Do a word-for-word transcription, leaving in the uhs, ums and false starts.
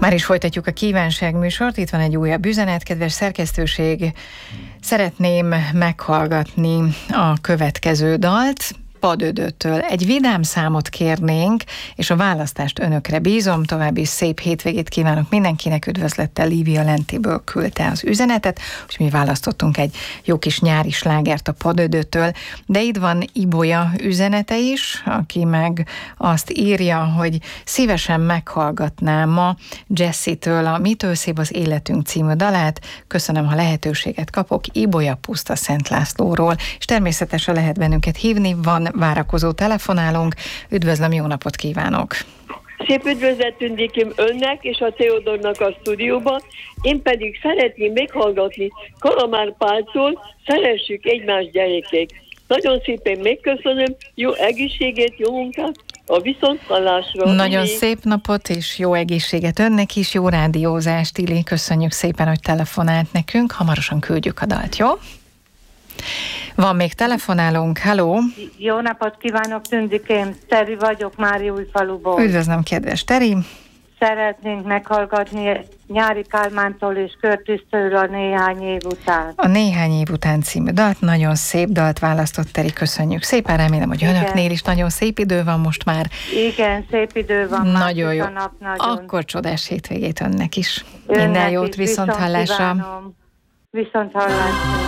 Már is folytatjuk a kívánság műsort, itt van egy újabb üzenet, kedves szerkesztőség, szeretném meghallgatni a következő dalt, Padödöttől. Egy vidám számot kérnénk, és a választást önökre bízom. További szép hétvégét kívánok mindenkinek, üdvözlettel Lívia Lentiből küldte az üzenetet, és mi választottunk egy jó kis nyári slágert a Padödöttől, de itt van Ibolya üzenete is, aki meg azt írja, hogy szívesen meghallgatnám ma Jessie-től a Mitől szép az életünk című dalát. Köszönöm, ha lehetőséget kapok. Ibolya Puszta Szent Lászlóról, és természetesen lehet bennünket hívni, van várakozó telefonálunk. Üdvözlöm, jó napot kívánok! Szép üdvözlet Tündikém önnek és a Teodornak a stúdióban. Én pedig szeretném meghallgatni Kalamár Páltól Szeressük egymást gyerekek. Nagyon szépen megköszönöm, jó egészséget, jó munkát, a viszonthallásra. Nagyon Ili. szép napot és jó egészséget önnek is, jó rádiózást, Ili. Köszönjük szépen, hogy telefonált nekünk. Hamarosan küldjük a dalt, jó? Van még telefonálunk, hello! Jó napot kívánok, Tündikém, Teri vagyok, Máriújfaluból. Üdvözlöm, kedves Teri! Szeretnénk meghallgatni Nyári Kálmántól és Körtisztől a Néhány év után. A Néhány év után című dalt, nagyon szép dalt választott, Teri, köszönjük szépen, remélem, hogy Igen. önöknél is nagyon szép idő van most már. Igen, szép idő van. Nagyon jó. Nap, nagyon. Akkor csodás hétvégét önnek is. Önnek Minden jót, is, viszont hallásra. Viszont hallásra.